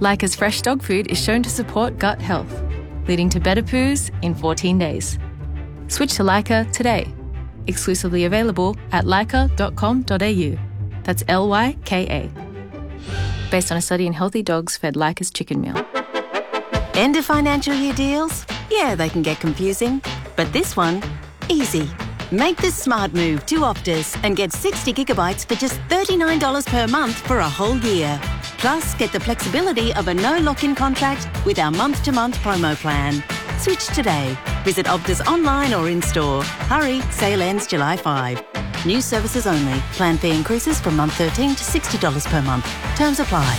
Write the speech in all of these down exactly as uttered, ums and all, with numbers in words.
Leica's fresh dog food is shown to support gut health, leading to better poos in fourteen days. Switch to Leica today. Exclusively available at leica dot com dot a u. That's L Y K A. Based on a study in healthy dogs fed Leica's chicken meal. End of financial year deals? Yeah, they can get confusing. But this one, easy. Make the smart move to Optus and get sixty gigabytes for just thirty-nine dollars per month for a whole year. Plus, get the flexibility of a no lock-in contract with our month-to-month promo plan. Switch today. Visit Optus online or in-store. Hurry, sale ends July fifth. New services only. Plan fee increases from month thirteen to sixty dollars per month. Terms apply.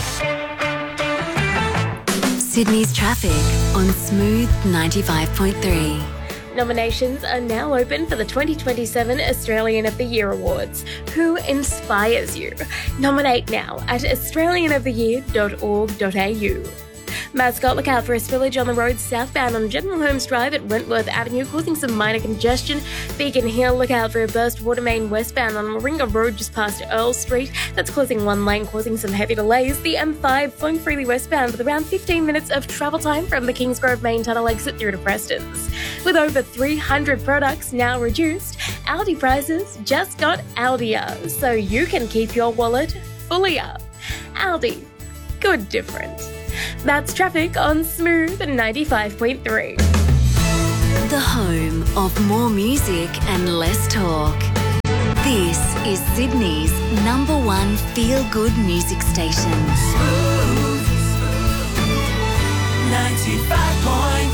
Sydney's traffic on Smooth ninety-five point three. Nominations are now open for the twenty twenty-seven Australian of the Year Awards. Who inspires you? Nominate now at australian of the year dot org dot a u. Mascot, look out for a spillage on the road southbound on General Holmes Drive at Wentworth Avenue, causing some minor congestion. Beacon Hill, look out for a burst water main westbound on Moringa Road just past Earl Street. That's closing one lane, causing some heavy delays. The M five flowing freely westbound with around fifteen minutes of travel time from the Kingsgrove main tunnel exit through to Preston's. With over three hundred products now reduced, Aldi prices just got Aldier, so you can keep your wallet fully up. Aldi, good difference. That's traffic on Smooth ninety-five point three. The home of more music and less talk. This is Sydney's number one feel-good music station. Smooth ninety-five point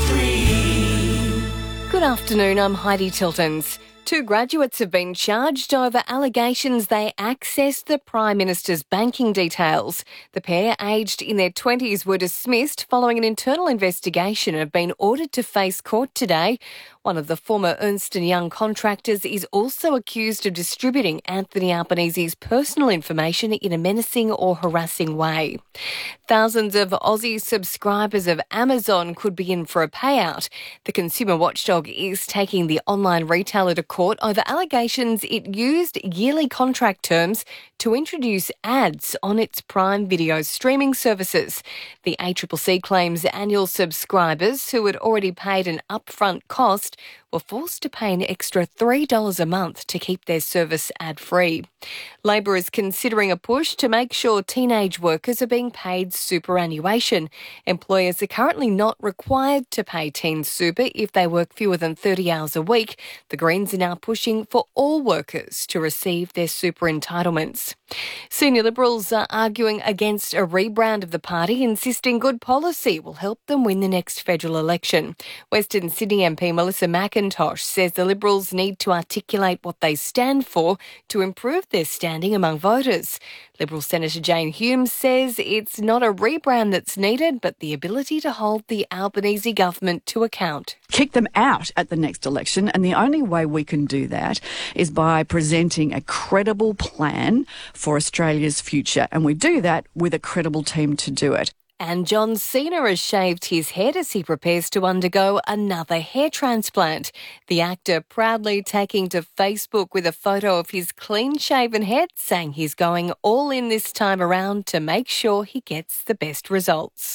three. Good afternoon, I'm Heidi Tiltons. Two graduates have been charged over allegations they accessed the Prime Minister's banking details. The pair, aged in their twenties, were dismissed following an internal investigation and have been ordered to face court today. One of the former Ernst and Young contractors is also accused of distributing Anthony Albanese's personal information in a menacing or harassing way. Thousands of Aussie subscribers of Amazon could be in for a payout. The consumer watchdog is taking the online retailer to court over allegations it used yearly contract terms to introduce ads on its Prime Video streaming services. The A C C C claims annual subscribers who had already paid an upfront cost were forced to pay an extra three dollars a month to keep their service ad-free. Labor is considering a push to make sure teenage workers are being paid superannuation. Employers are currently not required to pay teen super if they work fewer than thirty hours a week. The Greens are now pushing for all workers to receive their super entitlements. Senior Liberals are arguing against a rebrand of the party, insisting good policy will help them win the next federal election. Western Sydney M P Melissa McIntosh says the Liberals need to articulate what they stand for to improve their standing among voters. Liberal Senator Jane Hume says it's not a rebrand that's needed, but the ability to hold the Albanese government to account. Kick them out at the next election, and the only way we can do that is by presenting a credible plan for Australia's future, and we do that with a credible team to do it. And John Cena has shaved his head as he prepares to undergo another hair transplant. The actor proudly taking to Facebook with a photo of his clean-shaven head, saying he's going all in this time around to make sure he gets the best results.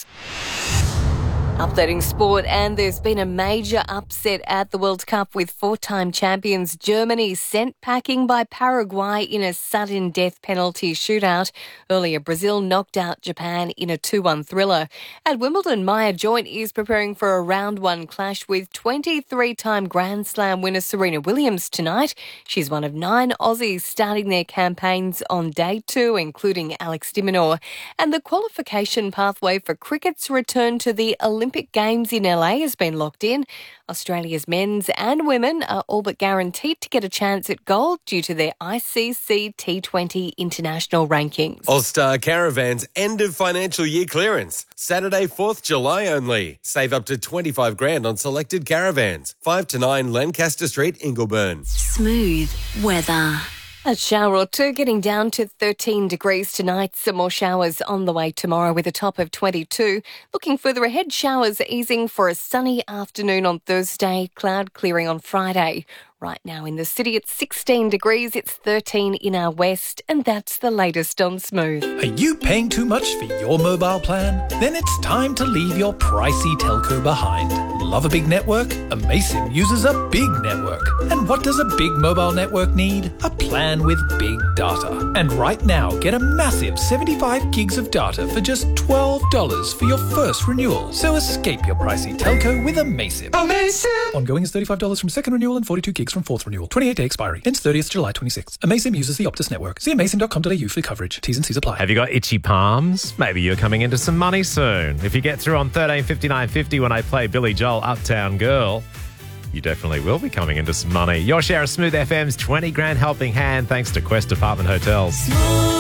Updating sport, and there's been a major upset at the World Cup with four-time champions Germany sent packing by Paraguay in a sudden death penalty shootout. Earlier, Brazil knocked out Japan in a two one thriller. At Wimbledon, Maya Joint is preparing for a round one clash with twenty-three-time Grand Slam winner Serena Williams tonight. She's one of nine Aussies starting their campaigns on day two, including Alex de Minaur. And the qualification pathway for cricket's return to the Olympic Olympic Games in L A has been locked in. Australia's men's and women are all but guaranteed to get a chance at gold due to their I C C T twenty international rankings. All-Star Caravans end of financial year clearance. Saturday, fourth of July only. Save up to twenty-five grand on selected caravans. five to nine Lancaster Street, Ingleburn. Smooth weather. A shower or two, getting down to thirteen degrees tonight. Some more showers on the way tomorrow with a top of twenty-two. Looking further ahead, showers easing for a sunny afternoon on Thursday, cloud clearing on Friday. Right now in the city, it's sixteen degrees, it's thirteen in our west, and that's the latest on Smooth. Are you paying too much for your mobile plan? Then it's time to leave your pricey telco behind. Love a big network? Amaysim uses a big network. And what does a big mobile network need? A plan with big data. And right now, get a massive seventy-five gigs of data for just twelve dollars for your first renewal. So escape your pricey telco with Amaysim. Amaysim! Ongoing is thirty-five dollars from second renewal and forty-two gigs from fourth renewal. twenty-eight day expiry. Ends thirtieth July twenty-sixth. Amaysim uses the Optus network. See amaysim dot com dot a u for coverage. T's and C's apply. Have you got itchy palms? Maybe you're coming into some money soon. If you get through on thirteen fifty-nine fifty when I play Billy Joel Uptown Girl, you definitely will be coming into some money. Your share of Smooth F M's twenty grand helping hand thanks to Quest Apartment Hotels.